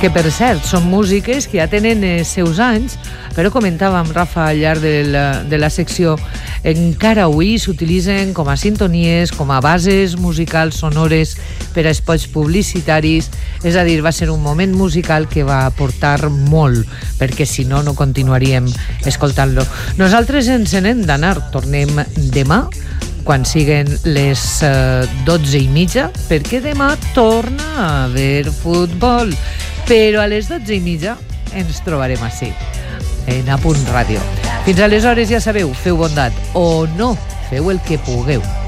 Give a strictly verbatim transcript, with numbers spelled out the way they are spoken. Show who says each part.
Speaker 1: que per cert són músiques que ja tenen els seus anys, però comentàvem, Rafa, al llarg de la, de la secció, encara avui s'utilitzen com a sintonies, com a bases musicals sonores per a espots publicitaris, és a dir, va ser un moment musical que va aportar molt, perquè si no, no continuaríem escoltant-lo. Nosaltres ens n'hem d'anar, tornem demà, quan siguen les eh, dotze i mitja, perquè demà torna a haver futbol. Però a les dotze i mitja ens trobarem així, en A Punt Ràdio. Fins aleshores, ja sabeu, feu bondat o no, feu el que pugueu.